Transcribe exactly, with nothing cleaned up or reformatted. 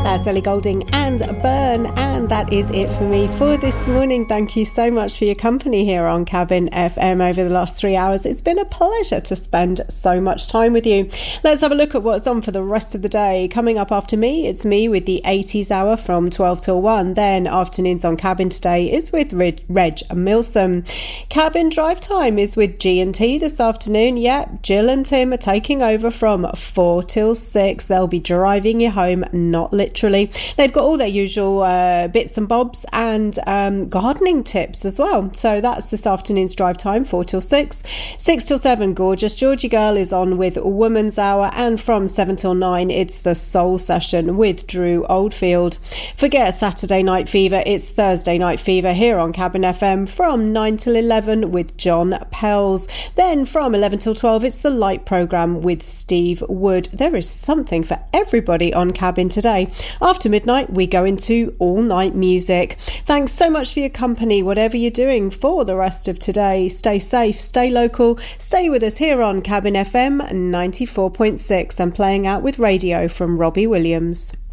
That's Ellie Goulding and Burn, and that is it for me for this morning. Thank you so much for your company here on Cabin F M over the last three hours. It's been a pleasure to spend so much time with you. Let's have a look at what's on for the rest of the day. Coming up after me, it's me with the eighties hour from twelve till one. Then afternoons on Cabin today is with Reg, Reg Milsom. Cabin drive time is with G and T this afternoon. Yep, Jill and Tim are taking over from four till six. They'll be driving you home, not literally. They've got all their usual uh, bits and bobs and um, gardening tips as well. So that's this afternoon's drive time, four till six. six till seven, Gorgeous Georgie Girl is on with Woman's Hour, and from seven till nine, it's the Soul Session with Drew Oldfield. Forget Saturday Night Fever, it's Thursday Night Fever here on Cabin F M from nine till eleven with John Pells. Then from eleven till twelve, it's the Light Programme with Steve Wood. There is something for everybody on Cabin today. After midnight, we go into all-night music. Thanks so much for your company, whatever you're doing for the rest of today. Stay safe, stay local, stay with us here on Cabin F M ninety-four point six and playing out with radio from Robbie Williams.